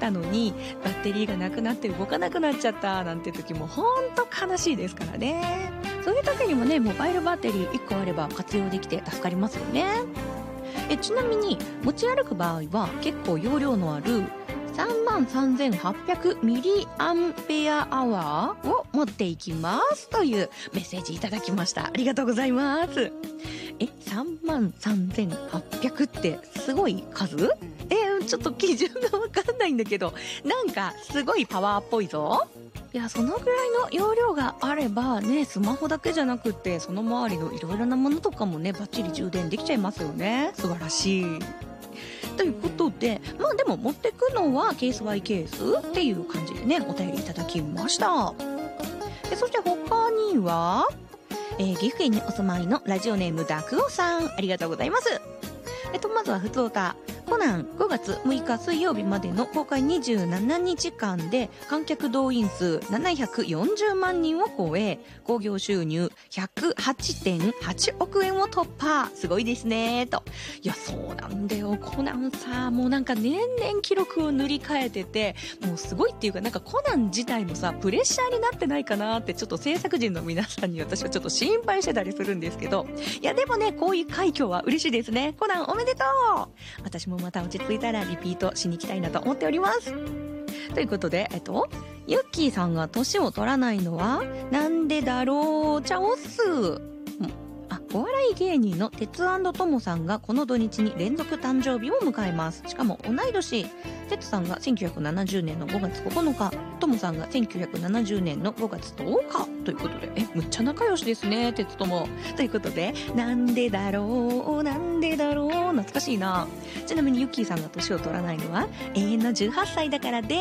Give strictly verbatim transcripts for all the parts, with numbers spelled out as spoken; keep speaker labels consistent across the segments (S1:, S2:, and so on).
S1: たのにバッテリーがなくなって動かなくなっちゃったなんて時もほんと悲しいですからね。そういう時にもね、モバイルバッテリーいっこあれば活用できて助かりますよね。えちなみに持ち歩く場合は結構容量のあるさんまんさんぜんはっぴゃくミリアンペアアワーを持っていきますというメッセージいただきました。ありがとうございます。え、さんまんさんぜんはっぴゃくってすごい数？え、ちょっと基準がわかんないんだけど、なんかすごいパワーっぽいぞ。いや、そのぐらいの容量があればね、スマホだけじゃなくってその周りのいろいろなものとかもね、バッチリ充電できちゃいますよね。素晴らしい。ということで、まあでも持ってくのはケースバイケースっていう感じでね、お便りいただきました。でそして他には、えー、岐阜県にお住まいのラジオネームダクオさん、ありがとうございます。えっとまずはふつおた、コナンごがつむいか水曜日までの公開にじゅうななにちかんで観客動員数ななひゃくよんじゅうまんにんを超え、興行収入 ひゃくはちてんはちおくえんを突破。すごいですねと。いや、そうなんだよ、コナンさ、もうなんか年々記録を塗り替えてて、もうすごいっていうか、なんかコナン自体もさ、プレッシャーになってないかなってちょっと制作陣の皆さんに私はちょっと心配してたりするんですけど、いやでもね、こういう快挙は嬉しいですね。コナンおめでとう。私もまた落ち着いたらリピートしに行きたいなと思っております。ということで、えっとユッキーさんが年を取らないのはなんでだろう。ちゃおっす。あ、お笑い芸人の鉄&トモさんがこの土日に連続誕生日を迎えます。しかも同い年。鉄さんがせんきゅうひゃくななじゅうねんのごがつここのか、トモさんがせんきゅうひゃくななじゅうねんのごがつとおかということで、え、むっちゃ仲良しですね、鉄とも。ということで、なんでだろう、なんでだろう、懐かしいな。ちなみにユッキーさんが年を取らないのは永遠のじゅうはっさいだからです。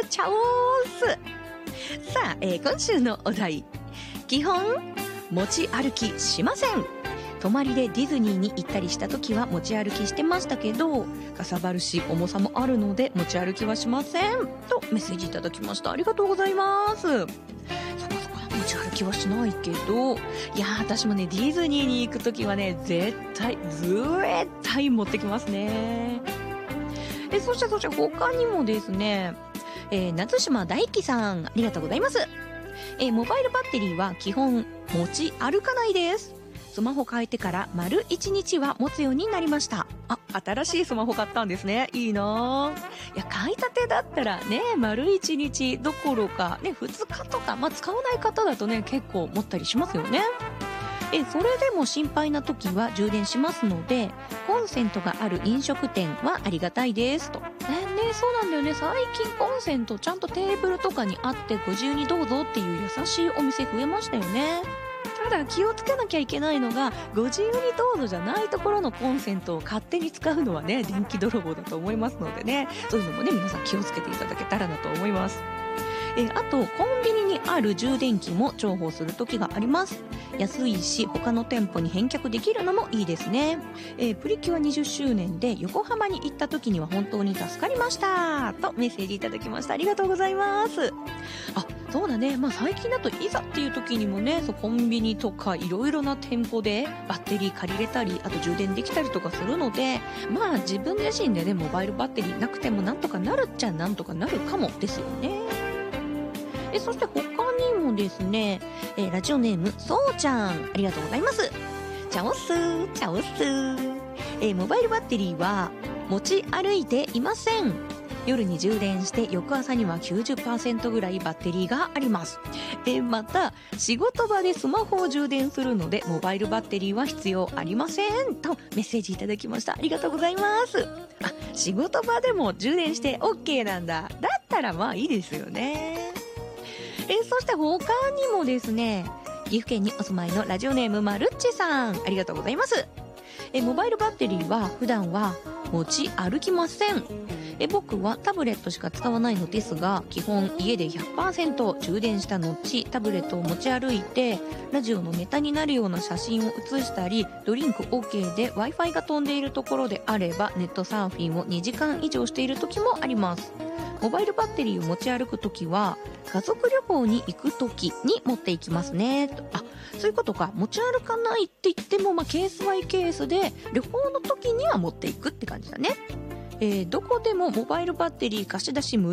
S1: チャオース。さあ、えー、今週のお題。基本持ち歩きしません。泊まりでディズニーに行ったりした時は持ち歩きしてましたけど、かさばるし重さもあるので持ち歩きはしませんとメッセージいただきました。ありがとうございます。そこそこ持ち歩きはしないけど、いや私もね、ディズニーに行く時はね、絶対絶対持ってきますね。えそしてそして他にもですね、えー、夏島大輝さん、ありがとうございます。えー、モバイルバッテリーは基本持ち歩かないです。スマホ変えてから丸いちにちは持つようになりました。あ、新しいスマホ買ったんですね。いいなぁ。いや、買いたてだったらね、丸いちにちどころかね、ふつかとか、まあ、使わない方だとね、結構持ったりしますよね。え、それでも心配な時は充電しますので、コンセントがある飲食店はありがたいですと。ね、ね、そうなんだよね。最近コンセントちゃんとテーブルとかにあってご自由にどうぞっていう優しいお店増えましたよね。ただ気をつけなきゃいけないのが、ご自由にどうぞじゃないところのコンセントを勝手に使うのはね、電気泥棒だと思いますのでね、そういうのもね、皆さん気をつけていただけたらなと思います。えあとコンビニにある充電器も重宝する時があります。安いし他の店舗に返却できるのもいいですね。えー、プリキュアにじゅっしゅうねんで横浜に行った時には本当に助かりましたとメッセージいただきました。ありがとうございます。あ、そうだね、まあ最近だといざっていう時にもね、そうコンビニとかいろいろな店舗でバッテリー借りれたり、あと充電できたりとかするので、まあ自分自身でね、モバイルバッテリーなくてもなんとかなるっちゃなんとかなるかもですよね。えそして他にもですね、えー、ラジオネームそうちゃん、ありがとうございます。チャオスーチャオスー、えー、モバイルバッテリーは持ち歩いていません。夜に充電して翌朝には きゅうじゅっパーセント ぐらいバッテリーがあります。えー、また仕事場でスマホを充電するのでモバイルバッテリーは必要ありませんとメッセージいただきました。ありがとうございます。あ、仕事場でも充電して OK なんだ。だったらまあいいですよね。えー、そして他にもですね、岐阜県にお住まいのラジオネームまるっちさん、ありがとうございます。えー、モバイルバッテリーは普段は持ち歩きません。え僕はタブレットしか使わないのですが、基本家で ひゃくパーセント 充電した後タブレットを持ち歩いてラジオのネタになるような写真を写したり、ドリンク OK で Wi-Fi が飛んでいるところであればネットサーフィンをにじかん以上している時もあります。モバイルバッテリーを持ち歩くときは家族旅行に行くときに持っていきますね。あ、そういうことか。持ち歩かないって言っても、まあ、ケースバイケースで旅行の時には持っていくって感じだね。えー、どこでもモバイルバッテリー貸し出し無